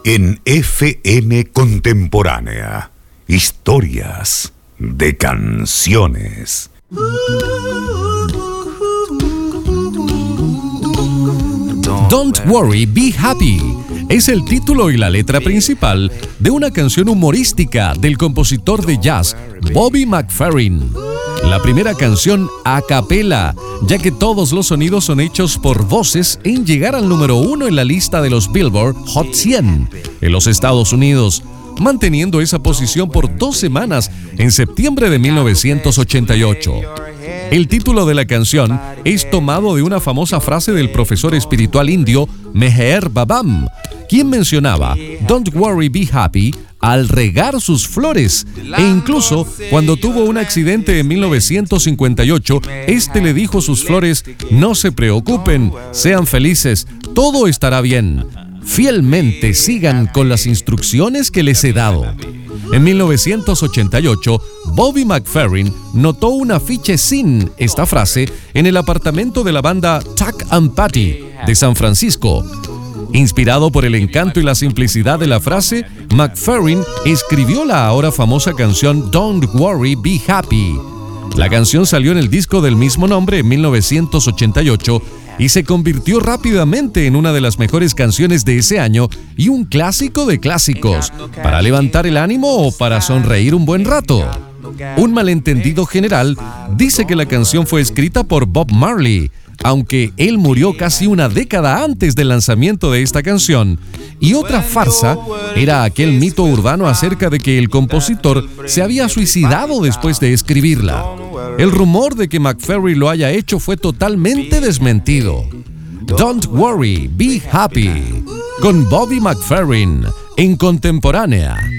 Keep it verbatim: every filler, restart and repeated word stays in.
En F M Contemporánea, historias de canciones. Don't Worry, Be Happy es el título y la letra principal de una canción humorística del compositor de jazz Bobby McFerrin. La primera canción a capela, ya que todos los sonidos son hechos por voces en llegar al número uno en la lista de los Billboard Hot cien en los Estados Unidos, manteniendo esa posición por dos semanas en septiembre de mil novecientos ochenta y ocho. El título de la canción es tomado de una famosa frase del profesor espiritual indio Meher Babam, quien mencionaba Don't Worry, Be Happy al regar sus flores, e incluso cuando tuvo un accidente en mil novecientos cincuenta y ocho, este le dijo a sus flores: no se preocupen, sean felices, todo estará bien. Fielmente sigan con las instrucciones que les he dado. En mil novecientos ochenta y ocho, Bobby McFerrin notó un afiche sin esta frase en el apartamento de la banda Tuck and Patty de San Francisco. Inspirado por el encanto y la simplicidad de la frase, McFerrin escribió la ahora famosa canción Don't Worry, Be Happy. La canción salió en el disco del mismo nombre en mil novecientos ochenta y ocho y se convirtió rápidamente en una de las mejores canciones de ese año y un clásico de clásicos, para levantar el ánimo o para sonreír un buen rato. Un malentendido general dice que la canción fue escrita por Bob Marley, aunque él murió casi una década antes del lanzamiento de esta canción, y otra farsa era aquel mito urbano acerca de que el compositor se había suicidado después de escribirla. El rumor de que McFerrin lo haya hecho fue totalmente desmentido. Don't Worry, Be Happy, con Bobby McFerrin, en Contemporánea.